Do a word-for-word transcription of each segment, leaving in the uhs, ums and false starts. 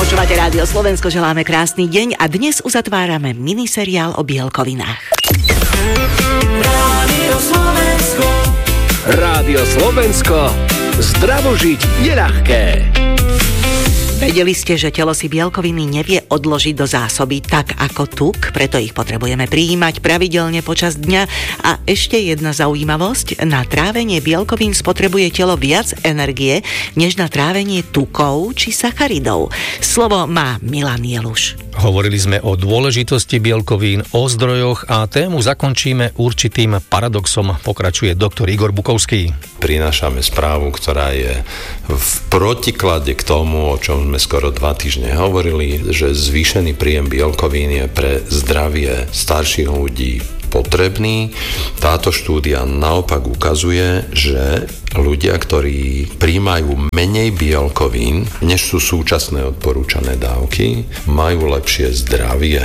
Počúvate Rádio Slovensko, želáme krásny deň a dnes uzatvárame miniseriál o bielkovinách. Rádio Slovensko. Rádio Slovensko. Zdravo žiť je ľahké. Vedeli ste, že telo si bielkoviny nevie odložiť do zásoby tak ako tuk, preto ich potrebujeme prijímať pravidelne počas dňa. A ešte jedna zaujímavosť, na trávenie bielkovín spotrebuje telo viac energie, než na trávenie tukov či sacharidov. Slovo má Milan Jeluš. Hovorili sme o dôležitosti bielkovín, o zdrojoch a tému zakončíme určitým paradoxom, pokračuje doktor Igor Bukovský. Prinášame správu, ktorá je v protiklade k tomu, o čom sme skoro dva týždne hovorili, že zvýšený príjem bielkovín je pre zdravie starších ľudí potrebný. Táto štúdia naopak ukazuje, že ľudia, ktorí príjmajú menej bielkovín, než sú súčasné odporúčané dávky, majú lepšie zdravie.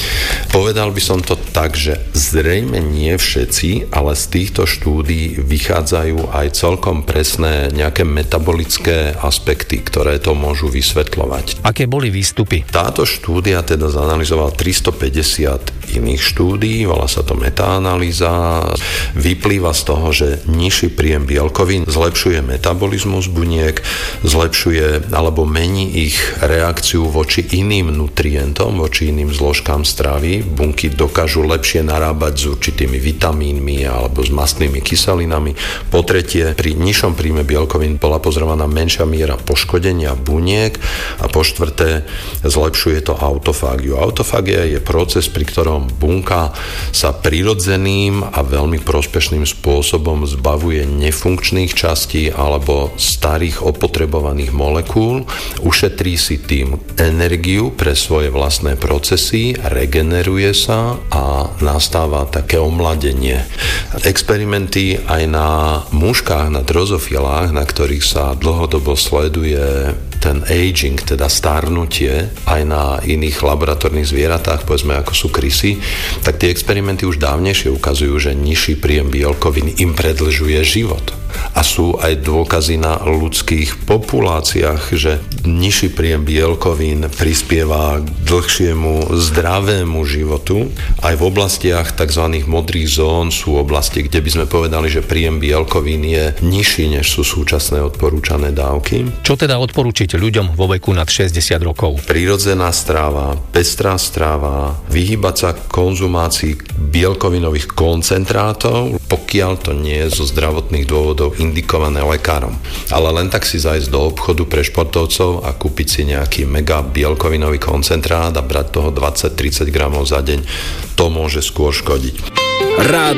Povedal by som to tak, že zrejme nie všetci, ale z týchto štúdií vychádzajú aj celkom presné nejaké metabolické aspekty, ktoré to môžu vysvetľovať. Aké boli výstupy? Táto štúdia teda zanalyzovala tristopäťdesiat iných štúdií, volá sa to metaanalýza. Vyplýva z toho, že nižší príjem bielkovín zlepšuje metabolizmus buniek, zlepšuje alebo mení ich reakciu voči iným nutrientom, voči iným zložkám stravy. Bunky dokážu lepšie narábať s určitými vitamínmi alebo s mastnými kyselinami. Po tretie, pri nižšom príjme bielkovín bola pozorovaná menšia miera poškodenia buniek a po štvrté, zlepšuje to autofágiu. Autofágia je proces, pri ktorom bunka sa prirodzeným a veľmi prospešným spôsobom zbavuje nefunkčných častí alebo starých opotrebovaných molekúl, ušetrí si tým energiu pre svoje vlastné procesy, regeneruje sa a nastáva také omladenie. Experimenty aj na mužkách, na drozofilách, na ktorých sa dlhodobo sleduje ten aging, teda starnutie, aj na iných laboratórnych zvieratách, povedzme ako sú krysy, tak tie experimenty už dávnejšie ukazujú, že nižší príjem bielkovín im predĺžuje život. A sú aj dôkazy na ľudských populáciách, že nižší príjem bielkovín prispieva k dlhšiemu zdravému životu. Aj v oblastiach tzv. Modrých zón sú oblasti, kde by sme povedali, že príjem bielkovín je nižší, než sú súčasné odporúčané dávky. Čo teda odporúčiť ľuďom vo veku nad šesťdesiat rokov? Prirodzená strava, pestrá strava, vyhýbať sa konzumácii bielkovinových koncentrátov, pokiaľ to nie je zo zdravotných dôvodov indikované lekárom. Ale len tak si zájsť do obchodu pre športovcov a kúpiť si nejaký mega bielkovinový koncentrát a brať toho dvadsať tridsať gramov za deň, to môže skôr škodiť. Rádio